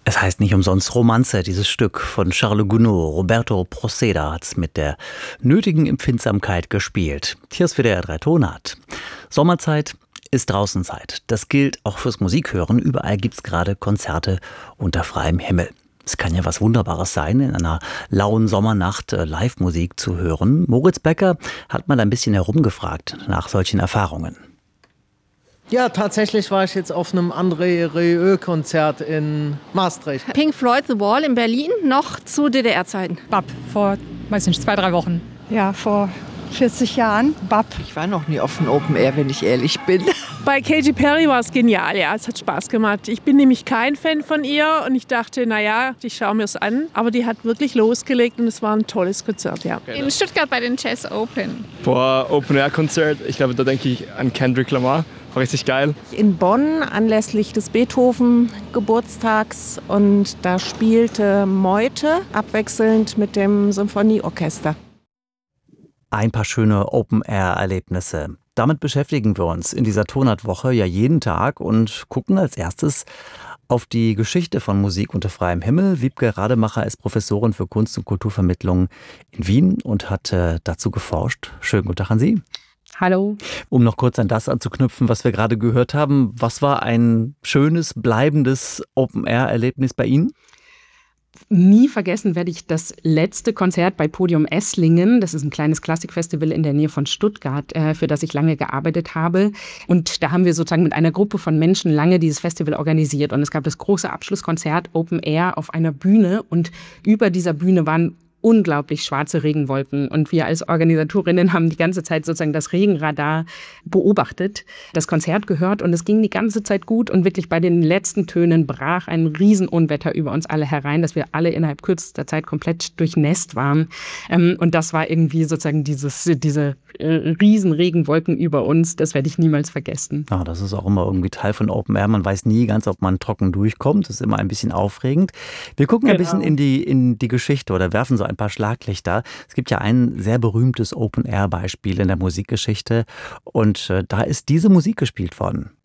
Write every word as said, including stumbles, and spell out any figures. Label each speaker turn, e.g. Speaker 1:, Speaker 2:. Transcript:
Speaker 1: Es heißt nicht umsonst Romanze, dieses Stück von Charles Gounod. Roberto Proceda hat es mit der nötigen Empfindsamkeit gespielt. Hier ist wieder der drei Tonart. Sommerzeit ist Draußenzeit. Das gilt auch fürs Musikhören. Überall gibt es gerade Konzerte unter freiem Himmel. Es kann ja was Wunderbares sein, in einer lauen Sommernacht Live-Musik zu hören. Moritz Becker hat mal ein bisschen herumgefragt nach solchen Erfahrungen.
Speaker 2: Ja, tatsächlich war ich jetzt auf einem André Rieu-Konzert in Maastricht.
Speaker 3: Pink Floyd The Wall in Berlin, noch zu D D R-Zeiten.
Speaker 4: B A P, vor, weiß nicht, zwei, drei Wochen.
Speaker 5: Ja, vor vierzig Jahren, B A P.
Speaker 6: Ich war noch nie auf dem Open Air, wenn ich ehrlich bin.
Speaker 7: Bei Katy Perry war es genial, ja, es hat Spaß gemacht. Ich bin nämlich kein Fan von ihr und ich dachte, naja, ich schaue mir es an. Aber die hat wirklich losgelegt und es war ein tolles Konzert, ja.
Speaker 8: In Stuttgart bei den Jazz Open.
Speaker 9: Boah, Open Air Konzert, ich glaube, da denke ich an Kendrick Lamar. War richtig geil.
Speaker 10: In Bonn anlässlich des Beethoven-Geburtstags und da spielte Meute abwechselnd mit dem Symphonieorchester.
Speaker 1: Ein paar schöne Open-Air-Erlebnisse. Damit beschäftigen wir uns in dieser Tonartwoche ja jeden Tag und gucken als erstes auf die Geschichte von Musik unter freiem Himmel. Wiebke Rademacher ist Professorin für Kunst- und Kulturvermittlung in Wien und hat äh, dazu geforscht. Schönen guten Tag an Sie.
Speaker 4: Hallo.
Speaker 1: Um noch kurz an das anzuknüpfen, was wir gerade gehört haben. Was war ein schönes, bleibendes Open-Air-Erlebnis bei Ihnen?
Speaker 4: Nie vergessen werde ich das letzte Konzert bei Podium Esslingen. Das ist ein kleines Klassikfestival in der Nähe von Stuttgart, für das ich lange gearbeitet habe. Und da haben wir sozusagen mit einer Gruppe von Menschen lange dieses Festival organisiert. Und es gab das große Abschlusskonzert Open Air auf einer Bühne. Und über dieser Bühne waren unglaublich schwarze Regenwolken. Und wir als Organisatorinnen haben die ganze Zeit sozusagen das Regenradar beobachtet, das Konzert gehört und es ging die ganze Zeit gut. Und wirklich bei den letzten Tönen brach ein Riesenunwetter über uns alle herein, dass wir alle innerhalb kürzester Zeit komplett durchnässt waren. Und das war irgendwie sozusagen dieses, diese riesen Regenwolken über uns. Das werde ich niemals vergessen.
Speaker 1: Ja, das ist auch immer irgendwie Teil von Open Air. Man weiß nie ganz, ob man trocken durchkommt. Das ist immer ein bisschen aufregend. Wir gucken genau. ein bisschen in die, in die Geschichte oder werfen so ein paar Schlaglichter. Es gibt ja ein sehr berühmtes Open-Air-Beispiel in der Musikgeschichte und äh, da ist diese Musik gespielt worden.